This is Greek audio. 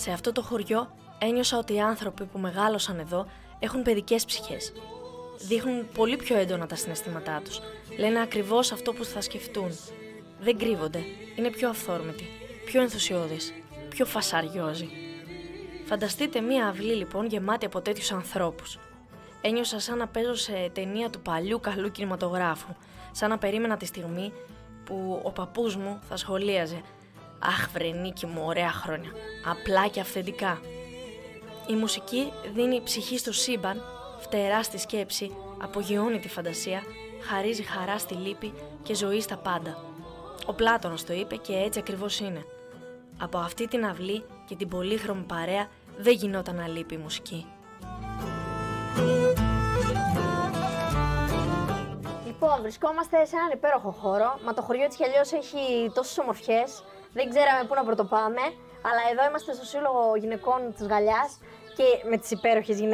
Σε αυτό το χωριό ένιωσα ότι οι άνθρωποι που μεγάλωσαν εδώ έχουν παιδικές ψυχές. Δείχνουν πολύ πιο έντονα τα συναισθήματά τους. Λένε ακριβώς αυτό που θα σκεφτούν. Δεν κρύβονται. Είναι πιο αυθόρμητοι, πιο ενθουσιώδεις, πιο φασαριόζοι. Φανταστείτε μία αυλή λοιπόν γεμάτη από τέτοιους ανθρώπους. Ένιωσα σαν να παίζω σε ταινία του παλιού καλού κινηματογράφου. Σαν να περίμενα τη στιγμή που ο παππούς μου θα σχολίαζε «Αχ βρε Νίκη μου, ωραία χρόνια, απλά και αυθεντικά». Η μουσική δίνει ψυχή στο σύμπαν, φτερά στη σκέψη, απογειώνει τη φαντασία, χαρίζει χαρά στη λύπη και ζωή στα πάντα. Ο Πλάτωνας το είπε και έτσι ακριβώς είναι. Από αυτή την αυλή και την πολύχρωμη παρέα δεν γινόταν να λείπει η μουσική. Λοιπόν, βρισκόμαστε σε έναν υπέροχο χώρο, μα το χωριό της κι αλλιώς έχει τόσες ομορφιές, δεν ξέραμε πού να πρωτοπάμε, αλλά εδώ είμαστε στο Σύλλογο Γυναικών της Γαλλιάς και με τις υπέροχες γυναίκες